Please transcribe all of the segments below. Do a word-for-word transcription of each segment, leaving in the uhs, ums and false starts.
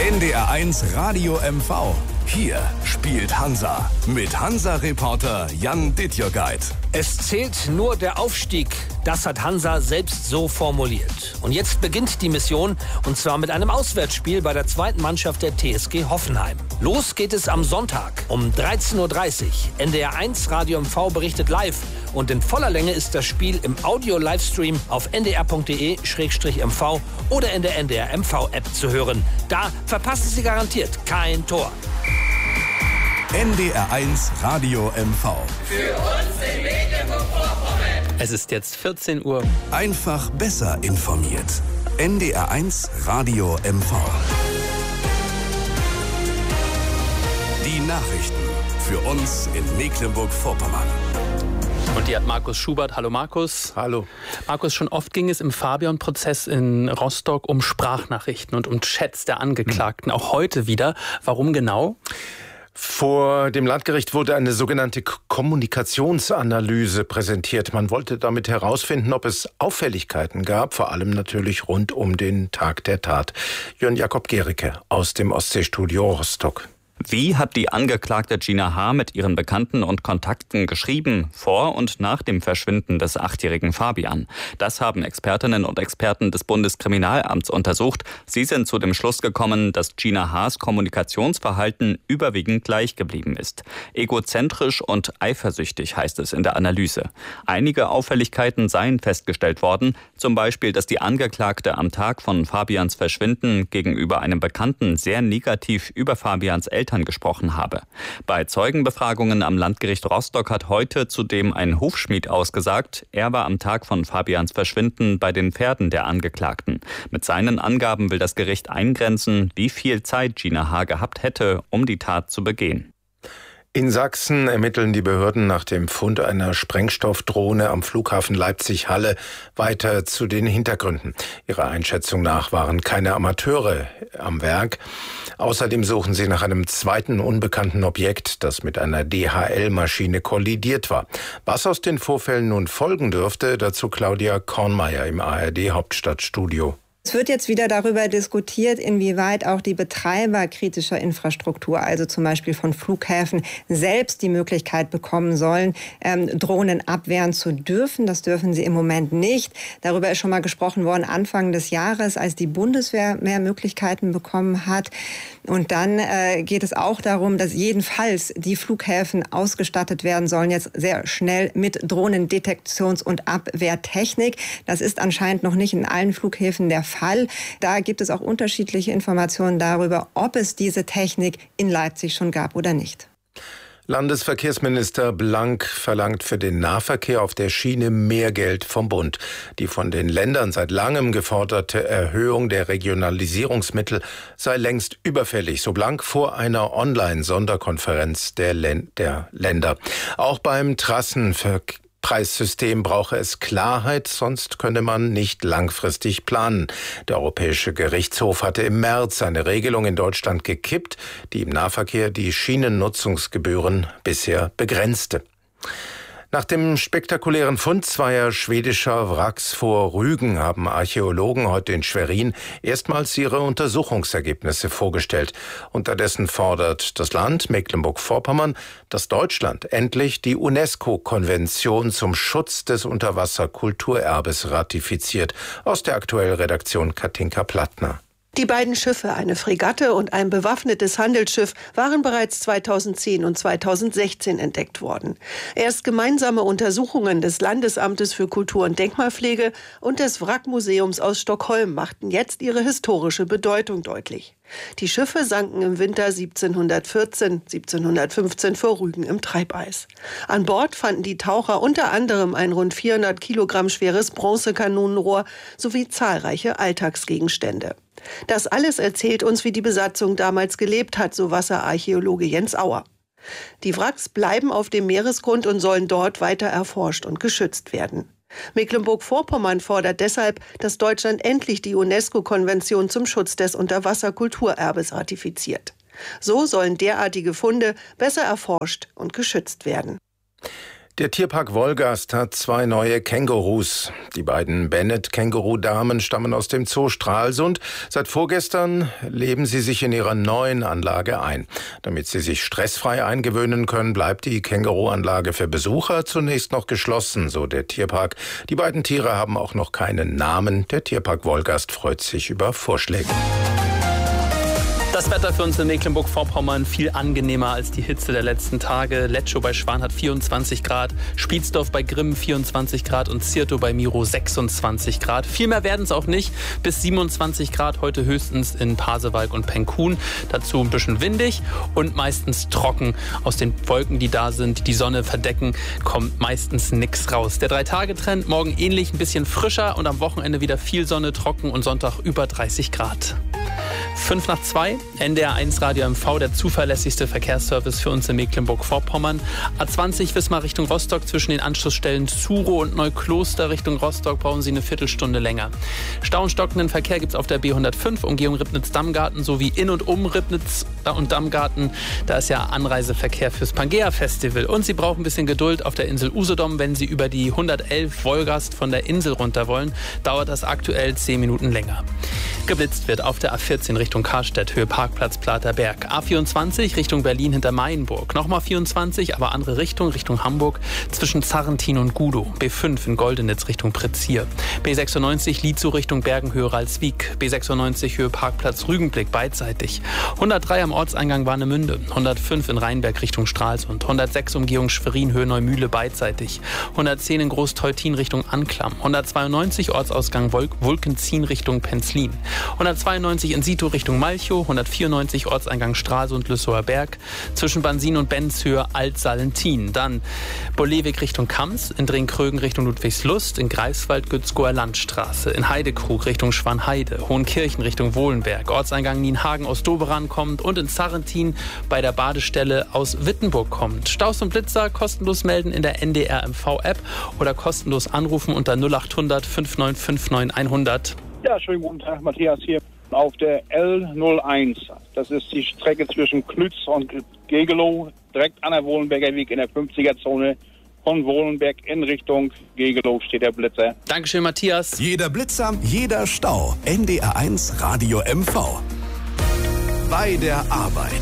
N D R eins Radio M V. Hier spielt Hansa mit Hansa-Reporter Jan Dittjörgeit. Es zählt nur der Aufstieg. Das hat Hansa selbst so formuliert. Und jetzt beginnt die Mission, und zwar mit einem Auswärtsspiel bei der zweiten Mannschaft der T S G Hoffenheim. Los geht es am Sonntag um dreizehn Uhr dreißig. N D R eins Radio M V berichtet live. Und in voller Länge ist das Spiel im Audio-Livestream auf n d r punkt d e slash m v oder in der N D R M V-App zu hören. Da verpassen Sie garantiert kein Tor. N D R eins Radio M V. Für uns in Mecklenburg-Vorpommern. Es ist jetzt vierzehn Uhr. Einfach besser informiert. N D R eins Radio M V. Die Nachrichten für uns in Mecklenburg-Vorpommern. Und die hat Markus Schubert. Hallo Markus. Hallo. Markus, schon oft ging es im Fabian-Prozess in Rostock um Sprachnachrichten und um Chats der Angeklagten. Hm. Auch heute wieder. Warum genau? Vor dem Landgericht wurde eine sogenannte Kommunikationsanalyse präsentiert. Man wollte damit herausfinden, ob es Auffälligkeiten gab, vor allem natürlich rund um den Tag der Tat. Jörn Jakob Gericke aus dem Ostseestudio Rostock. Wie hat die Angeklagte Gina H. mit ihren Bekannten und Kontakten geschrieben, vor und nach dem Verschwinden des achtjährigen Fabian? Das haben Expertinnen und Experten des Bundeskriminalamts untersucht. Sie sind zu dem Schluss gekommen, dass Gina H.'s Kommunikationsverhalten überwiegend gleich geblieben ist. Egozentrisch und eifersüchtig heißt es in der Analyse. Einige Auffälligkeiten seien festgestellt worden, zum Beispiel, dass die Angeklagte am Tag von Fabians Verschwinden gegenüber einem Bekannten sehr negativ über Fabians Eltern gesprochen habe. Bei Zeugenbefragungen am Landgericht Rostock hat heute zudem ein Hufschmied ausgesagt, er war am Tag von Fabians Verschwinden bei den Pferden der Angeklagten. Mit seinen Angaben will das Gericht eingrenzen, wie viel Zeit Gina H. gehabt hätte, um die Tat zu begehen. In Sachsen ermitteln die Behörden nach dem Fund einer Sprengstoffdrohne am Flughafen Leipzig-Halle weiter zu den Hintergründen. Ihrer Einschätzung nach waren keine Amateure am Werk. Außerdem suchen sie nach einem zweiten unbekannten Objekt, das mit einer D H L-Maschine kollidiert war. Was aus den Vorfällen nun folgen dürfte, dazu Claudia Kornmeier im A R D-Hauptstadtstudio. Es wird jetzt wieder darüber diskutiert, inwieweit auch die Betreiber kritischer Infrastruktur, also zum Beispiel von Flughäfen, selbst die Möglichkeit bekommen sollen, ähm, Drohnen abwehren zu dürfen. Das dürfen sie im Moment nicht. Darüber ist schon mal gesprochen worden Anfang des Jahres, als die Bundeswehr mehr Möglichkeiten bekommen hat. Und dann äh, geht es auch darum, dass jedenfalls die Flughäfen ausgestattet werden sollen, jetzt sehr schnell mit Drohnendetektions- und Abwehrtechnik. Das ist anscheinend noch nicht in allen Flughäfen der Fall. Da gibt es auch unterschiedliche Informationen darüber, ob es diese Technik in Leipzig schon gab oder nicht. Landesverkehrsminister Blank verlangt für den Nahverkehr auf der Schiene mehr Geld vom Bund. Die von den Ländern seit langem geforderte Erhöhung der Regionalisierungsmittel sei längst überfällig, so Blank vor einer Online-Sonderkonferenz der, Län- der Länder. Auch beim Trassenverkehr Preissystem brauche es Klarheit, sonst könne man nicht langfristig planen. Der Europäische Gerichtshof hatte im März eine Regelung in Deutschland gekippt, die im Nahverkehr die Schienennutzungsgebühren bisher begrenzte. Nach dem spektakulären Fund zweier schwedischer Wracks vor Rügen haben Archäologen heute in Schwerin erstmals ihre Untersuchungsergebnisse vorgestellt. Unterdessen fordert das Land Mecklenburg-Vorpommern, dass Deutschland endlich die UNESCO-Konvention zum Schutz des Unterwasserkulturerbes ratifiziert. Aus der aktuellen Redaktion Katinka Plattner. Die beiden Schiffe, eine Fregatte und ein bewaffnetes Handelsschiff, waren bereits zweitausendzehn und zweitausendsechzehn entdeckt worden. Erst gemeinsame Untersuchungen des Landesamtes für Kultur- und Denkmalpflege und des Wrackmuseums aus Stockholm machten jetzt ihre historische Bedeutung deutlich. Die Schiffe sanken im Winter siebzehnhundertvierzehn, siebzehnhundertfünfzehn vor Rügen im Treibeis. An Bord fanden die Taucher unter anderem ein rund vierhundert Kilogramm schweres Bronzekanonenrohr sowie zahlreiche Alltagsgegenstände. Das alles erzählt uns, wie die Besatzung damals gelebt hat, so Wasserarchäologe Jens Auer. Die Wracks bleiben auf dem Meeresgrund und sollen dort weiter erforscht und geschützt werden. Mecklenburg-Vorpommern fordert deshalb, dass Deutschland endlich die UNESCO-Konvention zum Schutz des Unterwasserkulturerbes ratifiziert. So sollen derartige Funde besser erforscht und geschützt werden. Der Tierpark Wolgast hat zwei neue Kängurus. Die beiden Bennett-Känguru-Damen stammen aus dem Zoo Stralsund. Seit vorgestern leben sie sich in ihrer neuen Anlage ein. Damit sie sich stressfrei eingewöhnen können, bleibt die Känguruanlage für Besucher zunächst noch geschlossen, so der Tierpark. Die beiden Tiere haben auch noch keinen Namen. Der Tierpark Wolgast freut sich über Vorschläge. Das Wetter für uns in Mecklenburg-Vorpommern viel angenehmer als die Hitze der letzten Tage. Letschow bei Schwan hat vierundzwanzig Grad, Spiedsdorf bei Grimm vierundzwanzig Grad und Zirtow bei Miro sechsundzwanzig Grad. Viel mehr werden es auch nicht, bis siebenundzwanzig Grad, heute höchstens in Pasewalk und Penkhuhn. Dazu ein bisschen windig und meistens trocken. Aus den Wolken, die da sind, die die Sonne verdecken, kommt meistens nichts raus. Der Drei-Tage-Trend, morgen ähnlich, ein bisschen frischer und am Wochenende wieder viel Sonne, trocken und Sonntag über dreißig Grad. fünf nach zwei, N D R eins Radio M V, der zuverlässigste Verkehrsservice für uns in Mecklenburg-Vorpommern. A zwanzig Wismar Richtung Rostock, zwischen den Anschlussstellen Zurow und Neukloster Richtung Rostock brauchen Sie eine Viertelstunde länger. Stau und stockenden Verkehr gibt es auf der B hundertfünf, Umgehung Ribnitz-Dammgarten sowie in und um Ribnitz und Dammgarten. Da ist ja Anreiseverkehr fürs Pangea-Festival. Und Sie brauchen ein bisschen Geduld auf der Insel Usedom, wenn Sie über die hundertelf Wolgast von der Insel runter wollen. Dauert das aktuell zehn Minuten länger. Geblitzt wird auf der A vierzehn Richtung Karstedt, Höhe Parkplatz Platerberg. A vierundzwanzig Richtung Berlin hinter Mayenburg. Nochmal vierundzwanzig, aber andere Richtung, Richtung Hamburg, zwischen Zarrentin und Gudow. B fünf in Goldenitz Richtung Pretzier. B sechsundneunzig Lietzow Richtung Bergen-Höhe Ralswiek. B sechsundneunzig Höhe Parkplatz Rügenblick beidseitig. hundertdrei am Ortseingang Warnemünde. hundertfünf in Rheinberg Richtung Stralsund. hundertsechs Umgehung Schwerin Höhe Neumühle beidseitig. hundertzehn in Großteutin Richtung Anklam. hundertzweiundneunzig Ortsausgang Wulkenzien Richtung Penzlin. hundertzweiundneunzig in Sito Richtung Malchow, hundertvierundneunzig Ortseingang Stralsund, Lüssower Berg, zwischen Bansin und Benzhöhe Alt-Salentin. Dann Bollewig Richtung Kams, in Dringkrögen Richtung Ludwigslust, in Greifswald Gützkower Landstraße, in Heidekrug Richtung Schwanheide, Hohenkirchen Richtung Wohlenberg, Ortseingang Nienhagen aus Doberan kommt und in Zarrentin bei der Badestelle aus Wittenburg kommt. Staus und Blitzer kostenlos melden in der N D R M V-App oder kostenlos anrufen unter null achthundert fünf neun fünf neun hundert. Ja, schönen guten Tag, Matthias hier auf der L null eins. Das ist die Strecke zwischen Klütz und Gegelow, direkt an der Wohlenberger Weg in der fünfziger-Zone. Von Wohlenberg in Richtung Gegelow steht der Blitzer. Dankeschön, Matthias. Jeder Blitzer, jeder Stau. N D R eins Radio M V. Bei der Arbeit.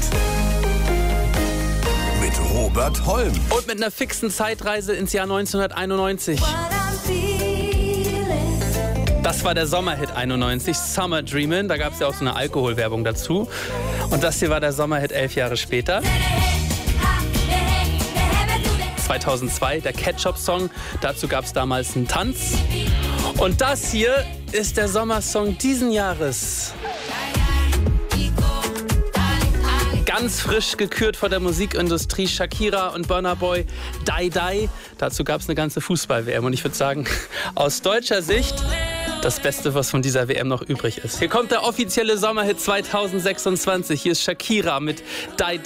Mit Robert Holm. Und mit einer fixen Zeitreise ins Jahr neunzehnhunderteinundneunzig. Das war der Sommerhit einundneunzig, Summer Dreamin'. Da gab es ja auch so eine Alkoholwerbung dazu. Und das hier war der Sommerhit elf Jahre später. zweitausendzwei, der Ketchup-Song. Dazu gab es damals einen Tanz. Und das hier ist der Sommersong diesen Jahres. Ganz frisch gekürt von der Musikindustrie, Shakira und Burna Boy, Die Die. Dazu gab es eine ganze Fußball-W M. Und ich würde sagen, aus deutscher Sicht das Beste, was von dieser W M noch übrig ist. Hier kommt der offizielle Sommerhit zweitausendsechsundzwanzig. Hier ist Shakira mit Die Die.